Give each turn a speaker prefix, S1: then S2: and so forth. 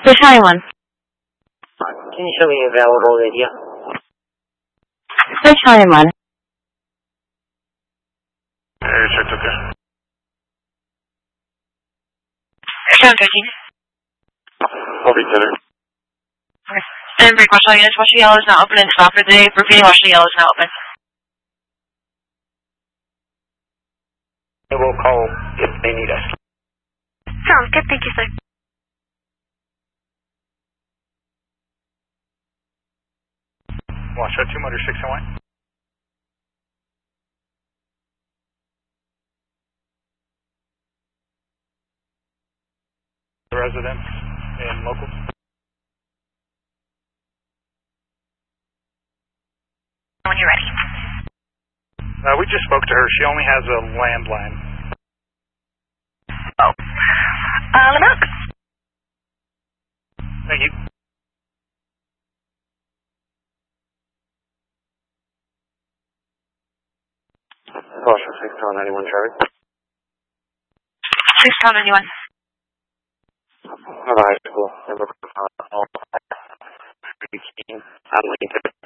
S1: Fish County 1.
S2: Can you show me available radio?
S1: Fish County 1.
S3: Area checked up there.
S1: Seven 13.
S3: I'll be better.
S1: Okay. And break watch all units. Watch the yellow is not open and stop for the day. Repeating, watch the yellow is not open.
S2: They will call if they need us.
S1: Sounds good. Thank you, sir.
S3: Watch out 2 motor 6 and white. The residents and locals.
S1: When you're ready.
S3: We just spoke to her. She only has a landline.
S1: Oh. Let me look.
S3: Thank you. Caution 691 Charlie.
S1: 691.
S3: High school. I'm looking for all. I'm